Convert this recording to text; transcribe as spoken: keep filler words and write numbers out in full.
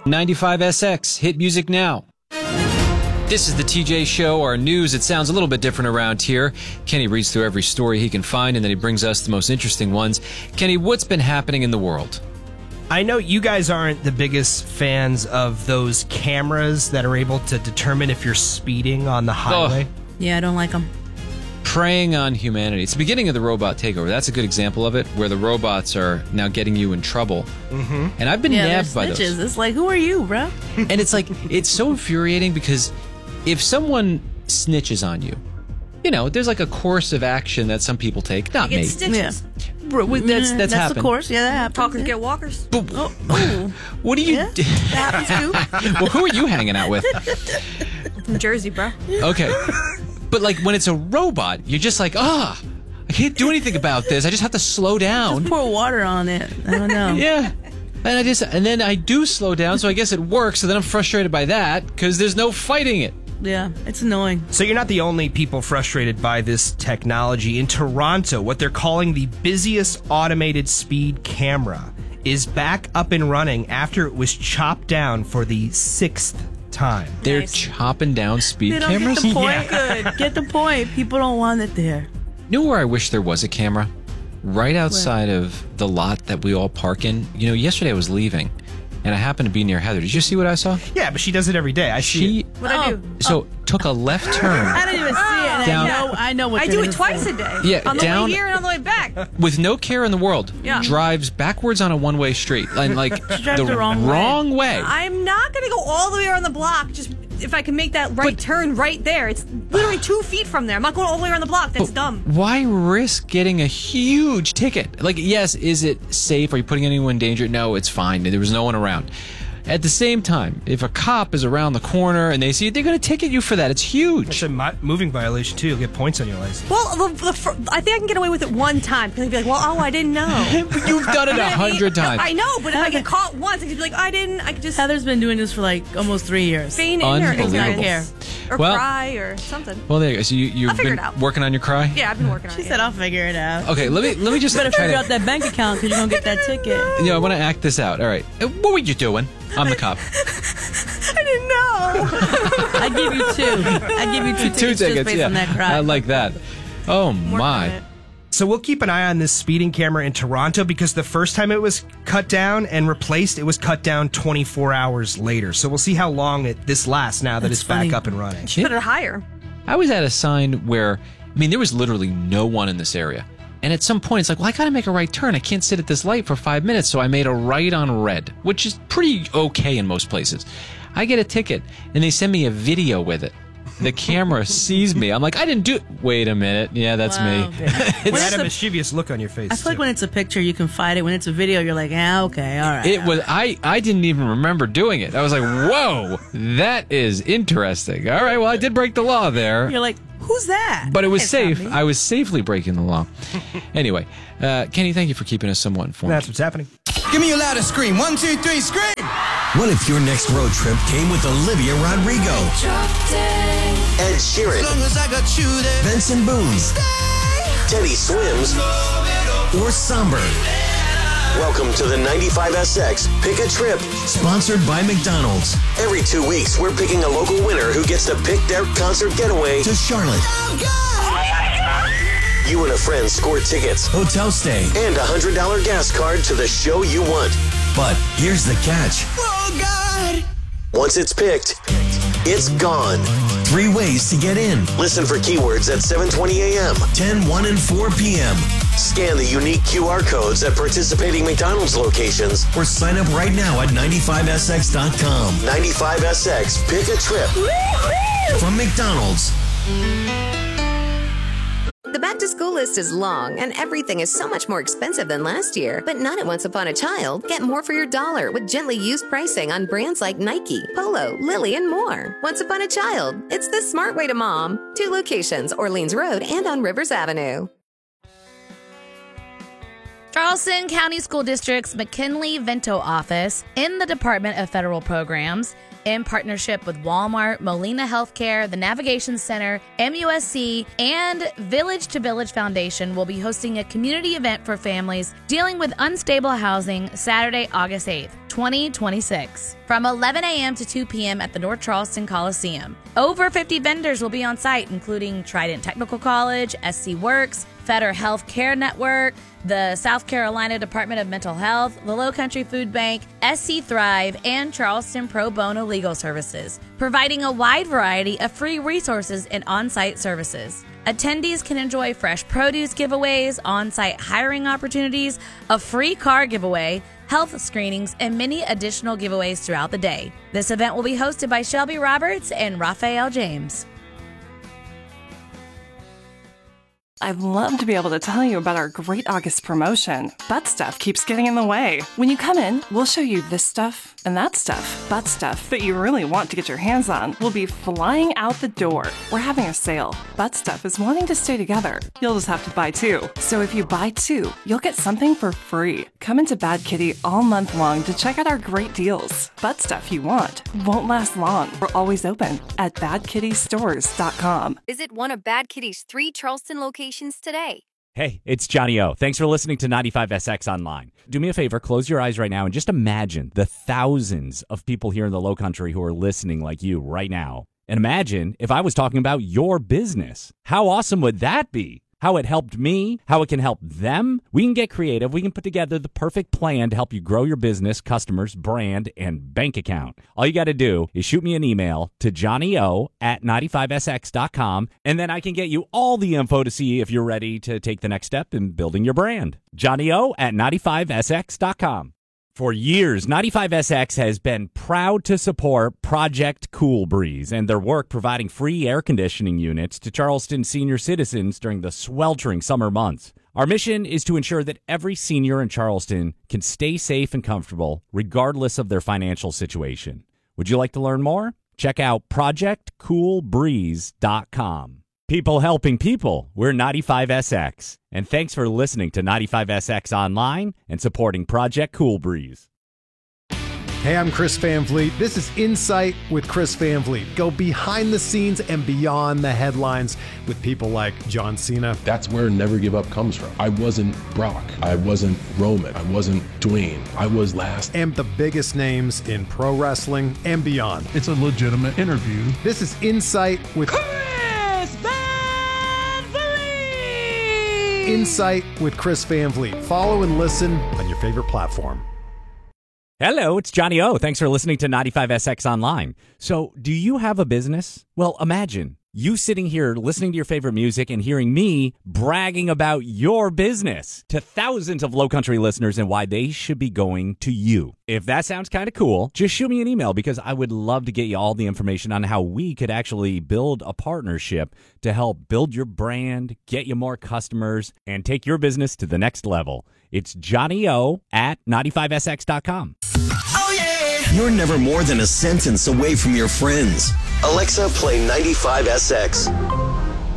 ninety-five S X, hit music now. This is the T J Show, our news. It sounds a little bit different around here. Kenny reads through every story he can find, and then he brings us the most interesting ones. Kenny, what's been happening in the world? I know you guys aren't the biggest fans of those cameras that are able to determine if you're speeding on the highway. Oh. Yeah, I don't like them. Preying on humanity. It's the beginning of the robot takeover. That's a good example of it, where the robots are now getting you in trouble. Mm-hmm. And I've been yeah, nabbed by snitches. those. It's like, who are you, bro? And it's like, it's so infuriating because if someone snitches on you, you know, there's like a course of action that some people take. Not You me. get stitches. Yeah. Bro, that's, that's, that's happened. of course. Yeah, that happens. Talkers yeah. get walkers. But, Oh, oh. what do you Yeah, do? that happens too. Well, who are you hanging out with? From Jersey, bro. Okay. But like when it's a robot, you're just like, ah, I can't do anything about this. I just have to slow down. Just pour water on it. I don't know. Yeah. And I just and then I do slow down, so I guess it works. So then I'm frustrated by that because there's no fighting it. Yeah, it's annoying. So you're not the only people frustrated by this technology. In Toronto, what they're calling the busiest automated speed camera is back up and running after it was chopped down for the sixth time. They're Nice. chopping down speed They don't cameras. get the point. Yeah. Good. Get the point. People don't want it there. You know where I wish there was a camera? Right outside of the lot that we all park in. You know, yesterday I was leaving, and I happened to be near Heather. Did you see what I saw? Yeah, but she does it every day. I see She it. What I do? so took a left turn I didn't even see it. And Down- I know. I know what I you're do gonna it twice say. a day. Yeah, on the down- way here and on the way back. with no care in the world. Yeah. Drives backwards on a one-way street, and like drives the wrong way. wrong way. I'm not going to go all the way around the block just if I can make that right But- turn right there. It's literally two feet from there. I'm not going all the way around the block. That's dumb. Why risk getting a huge ticket? Like, yes, is it safe? Are you putting anyone in danger? No, it's fine. There was no one around. At the same time, if a cop is around the corner and they see it, they're going to ticket you for that. It's It's huge. a mo- moving violation, too. You'll get points on your license. Well, the, the, fir- I think I can get away with it one time. Because they'd be like, well, oh, I didn't know. You've done it a hundred No, times. I know, but if I get caught once, I could be like, I didn't. I could just Heather's been doing this for like almost three years. feign ignorance. Unbelievable. ignorance. Or Well- cry or something. Well, there you go. So you, you've I'll figure been it out. working on your cry? Yeah, I've been working on She it. said, "I'll figure it out." Okay, let me let me just You better try figure to. out that bank account because you're gonna get that ticket. Yeah, I want to act this out. All right. Uh, What were you doing? I'm the cop. I didn't know. I give you two. I give you two tickets, Two just tickets. based Yeah, on that cry. I like that. Oh Working on my. it. So we'll keep an eye on this speeding camera in Toronto because the first time it was cut down and replaced, it was cut down twenty-four hours later. So we'll see how long it, this lasts now that That's it's back funny. up and running. Put it higher. I was at a sign where, I mean, there was literally no one in this area. And at some point, it's like, well, I got to make a right turn. I can't sit at this light for five minutes. So I made a right on red, which is pretty okay in most places. I get a ticket, and they send me a video with it. The camera sees me. I'm like, I didn't do it. Wait a minute. Yeah, that's Wow. me. You It's- had a mischievous look on your face. I feel like too. when it's a picture, you can fight it. When it's a video, you're like, ah, okay, all right. It was I. I didn't even remember doing it. I was like, "Whoa, that is interesting." All right, well, I did break the law there, You're like, who's that? but it was It's not safe. me. I was safely breaking the law. Anyway, uh, Kenny, thank you for keeping us somewhat informed. That's what's happening. Give me your loudest scream. One, two, three, scream! What if your next road trip came with Olivia Rodrigo, Ed As Sheeran, long as I got you there. Benson Boone, Teddy Swims, or Somber? Welcome to the ninety-five S X Pick a Trip, sponsored by McDonald's. Every two weeks, we're picking a local winner who gets to pick their concert getaway to Charlotte. You and a friend score tickets, hotel stay, and a one hundred dollars gas card to the show you want. But here's the catch. Oh, God! Once it's picked, it's gone. Three ways to get in. Listen for keywords at seven twenty a.m., ten, one, and four p.m. Scan the unique Q R codes at participating McDonald's locations or sign up right now at ninety-five S X dot com. ninety-five S X, pick a trip. From McDonald's. The back to school list is long, and everything is so much more expensive than last year. But not at Once Upon a Child. Get more for your dollar with gently used pricing on brands like Nike, Polo, Lily, and more. Once Upon a Child. It's the smart way to mom. Two locations, Orleans Road and on Rivers Avenue. Charleston County School District's McKinley-Vento office in the Department of Federal Programs, in partnership with Walmart, Molina Healthcare, the Navigation Center, M U S C, and Village to Village Foundation will be hosting a community event for families dealing with unstable housing Saturday, August eighth, twenty twenty twenty-six from eleven a.m. to two p.m. at the North Charleston Coliseum. Over fifty vendors will be on site, including Trident Technical College, S C Works, Fetter Health Care Network, the South Carolina Department of Mental Health, the Low Country Food Bank, S C Thrive, and Charleston Pro Bono Legal Services, providing a wide variety of free resources and on-site services. Attendees can enjoy fresh produce giveaways, on-site hiring opportunities, a free car giveaway, health screenings, and many additional giveaways throughout the day. This event will be hosted by Shelby Roberts and Raphael James. I'd love to be able to tell you about our great August promotion, but stuff keeps getting in the way. When you come in, we'll show you this stuff and that stuff, but stuff that you really want to get your hands on will be flying out the door. We're having a sale. Butt stuff is wanting to stay together. You'll just have to buy two. So if you buy two, you'll get something for free. Come into Bad Kitty all month long to check out our great deals. Butt stuff you want won't last long. We're always open at bad kitty stores dot com. Visit one of Bad Kitty's three Charleston locations today. Hey, it's Johnny O. Thanks for listening to ninety-five S X Online. Do me a favor, close your eyes right now and just imagine the thousands of people here in the Low Country who are listening like you right now. And imagine if I was talking about your business. How awesome would that be? How it helped me, how it can help them. We can get creative. We can put together the perfect plan to help you grow your business, customers, brand, and bank account. All you got to do is shoot me an email to johnnyo at ninety-five S X dot com, and then I can get you all the info to see if you're ready to take the next step in building your brand. johnnyo at ninety-five S X dot com. For years, ninety-five S X has been proud to support Project Cool Breeze and their work providing free air conditioning units to Charleston senior citizens during the sweltering summer months. Our mission is to ensure that every senior in Charleston can stay safe and comfortable regardless of their financial situation. Would you like to learn more? Check out project cool breeze dot com. People helping people. We're ninety-five S X. And thanks for listening to ninety-five S X Online and supporting Project Cool Breeze. Hey, I'm Chris Van Vliet. This is Insight with Chris Van Vliet. Go behind the scenes and beyond the headlines with people like John Cena. That's where Never Give Up comes from. I wasn't Brock. I wasn't Roman. I wasn't Dwayne. I was last. And the biggest names in pro wrestling and beyond. It's a legitimate interview. This is Insight with Chris Van Vliet! Insight with Chris Van Vliet. Follow and listen on your favorite platform. Hello, it's Johnny O. Thanks for listening to ninety-five S X Online. So, do you have a business? Well, imagine you sitting here listening to your favorite music and hearing me bragging about your business to thousands of Low Country listeners and why they should be going to you. If that sounds kind of cool, just shoot me an email because I would love to get you all the information on how we could actually build a partnership to help build your brand, get you more customers, and take your business to the next level. It's Johnny O at ninety-five S X dot com. Oh, yeah! You're never more than a sentence away from your friends. Alexa, play ninety-five S X.